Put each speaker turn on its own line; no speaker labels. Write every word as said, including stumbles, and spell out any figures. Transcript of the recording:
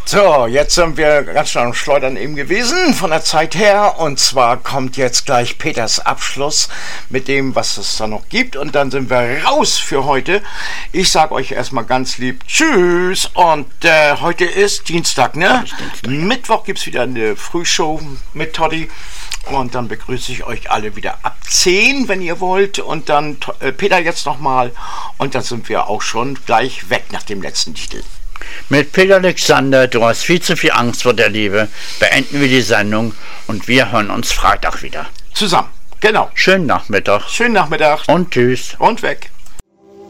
So, jetzt sind wir ganz schön am Schleudern eben gewesen von der Zeit her, und zwar kommt jetzt gleich Peters Abschluss mit dem, was es da noch gibt, und dann sind wir raus für heute. Ich sage euch erstmal ganz lieb Tschüss, und äh, heute ist Dienstag, ne? Dienstag. Mittwoch gibt es wieder eine Frühshow mit Toddy, und dann begrüße ich euch alle wieder ab zehn, wenn ihr wollt, und dann äh, Peter jetzt nochmal, und dann sind wir auch schon gleich weg nach dem letzten Titel.
Mit Peter Alexander, du hast viel zu viel Angst vor der Liebe, beenden wir die Sendung und wir hören uns Freitag wieder.
Zusammen, genau.
Schönen Nachmittag.
Schönen Nachmittag.
Und tschüss.
Und weg.